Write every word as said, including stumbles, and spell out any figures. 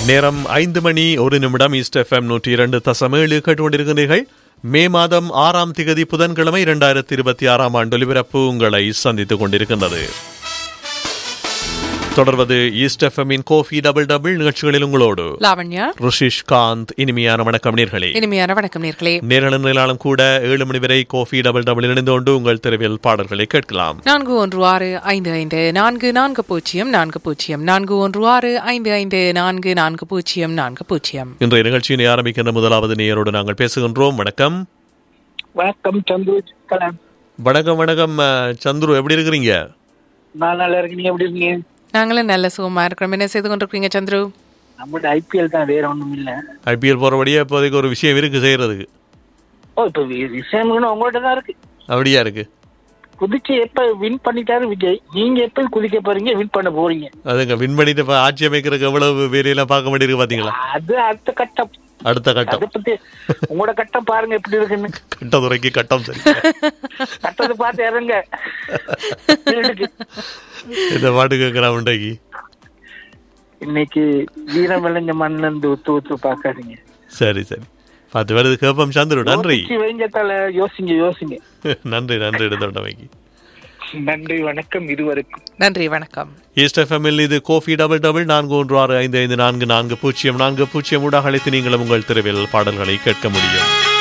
நேரம் ஐந்து மணி ஒரு நிமிடம். ஈஸ்ட் எஃப்எம் நூற்றி இரண்டு தசம் ஏழு கேட்டுக்கொண்டிருக்கிறீர்கள். மே மாதம் ஆறாம் திகதி புதன்கிழமை இரண்டாயிரத்தி இருபத்தி ஆறாம் ஆண்டு ஒலிபரப்பு உங்களை சந்தித்துக் கொண்டிருக்கின்றது. தொடர்வது ஈஸ்ட் எஃப்எம்மின் கோஃபி டபுள் டபுள் நிகழ்ச்சிகளில் உங்களோடு லாவண்யா, ருஷிஷ் காந்த். இனிமையான வணக்கம் நேர்களே. இனிமையான வணக்கம் நேர்களே. நேரல நிலையாலும் கூட ஏழு மணி வரை கோஃபி டபுள் டபுள் இணைந்து கொண்டு உங்கள் தெருவில் பாடல்களை கேட்கலாம். நான்கு ஒன்று ஆறு ஐந்து ஐந்து நான்கு நான்கு பூஜ்ஜியம் நான்கு பூஜ்ஜியம் நான்கு ஒன்று ஆறு ஐந்து ஐந்து நான்கு நான்கு பூஜ்ஜியம் நான்கு பூஜ்ஜியம். இன்றைய நிகழ்ச்சியினை ஆரம்பிக்கின்ற முதலாவது நேயரோடு நாங்கள் பேசுகின்றோம். வணக்கம். வணக்கம் சந்துரு. வணக்கம் வணக்கம் சந்துரு, எப்படி இருக்கிறீங்க? நான் நல்லா இருக்கேன், நீங்க எப்படி இருக்கீங்க? நாங்களும் நல்ல சுகமா இருக்கிறோம். என்ன செய்து கொண்டிருக்கீங்க சந்துரு? நம்மளோட ஐபிஎல் தான், வேற ஒண்ணும் இல்ல. ஐபிஎல் போறபடியா இப்போதைக்கு ஒரு விஷயம் இருக்கு செய்யறதுக்கு. ஓ, இப்ப விஷயம் உங்கள்கிட்ட தான் இருக்கு. அப்படியா இருக்கு? குதிச்சு எப்ப வின் பண்ணிட்டாரு விஜய், நீங்க எப்ப குதிக்க போறீங்க, வின் பண்ண போறீங்க? அதுங்க வின் பண்ணிட்டு இப்ப ஆட்சி அமைக்கிறதுக்கு எவ்வளவு வேலையெல்லாம் பார்க்க வேண்டியிருக்கு பாத்தீங்களா? அது அடுத்த கட்டம். அடுத்த கட்டம். அதை பத்தி உங்களோட கட்டம் பாருங்க எப்படி இருக்குன்னு. கட்டத்துறைக்கு கட்டம் சரி. கட்டத்தை பார்த்து இறங்க. இந்த பாட்டு கேட்கிறான் உண்டைக்கு. இன்னைக்கு வீரம் விளைஞ்ச மண்ணில இருந்து ஒத்து ஒத்து பாக்காதீங்க. சரி சரி, பார்த்து வருது கேப்பம். சந்துரு நன்றி. வைங்கத்தால யோசிங்க யோசிங்க. நன்றி நன்றி எடுத்தோண்டமைக்கு. நன்றி வணக்கம். இதுவரைக்கும் நன்றி வணக்கம். ஈஸ்ட் எஃப்எம்மில் இது கோஃபி டபுள் டபுள் நான்கு ஒன்று ஆறு ஐந்து ஐந்து நான்கு நான்கு பூஜ்ஜியம் நான்கு பூஜ்ஜியம் ஊடாக அழைத்து நீங்களும் உங்கள் தெருவில் பாடல்களை கேட்க முடியும்.